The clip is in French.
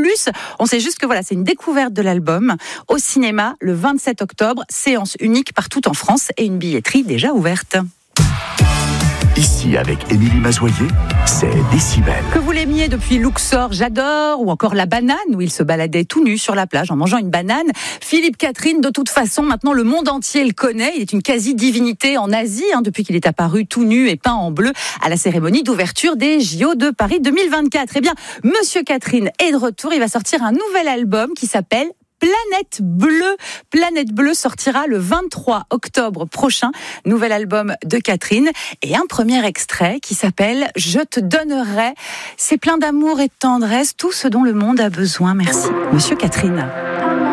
plus. On sait juste que voilà, c'est une découverte de l'album au cinéma le 27 octobre, séance unique partout en France et une billetterie déjà ouverte. Ici, avec Émilie Mazoyer, c'est Décibel. Que vous l'aimiez depuis Luxor, j'adore, ou encore La Banane, où il se baladait tout nu sur la plage en mangeant une banane. Philippe Catherine, de toute façon, maintenant le monde entier le connaît. Il est une quasi-divinité en Asie, depuis qu'il est apparu tout nu et peint en bleu à la cérémonie d'ouverture des JO de Paris 2024. Eh bien, Monsieur Catherine est de retour. Il va sortir un nouvel album qui s'appelle Planète Bleue. Planète Bleue sortira le 23 octobre prochain. Nouvel album de Catherine et un premier extrait qui s'appelle Je te donnerai. C'est plein d'amour et de tendresse, tout ce dont le monde a besoin. Merci, Monsieur Catherine.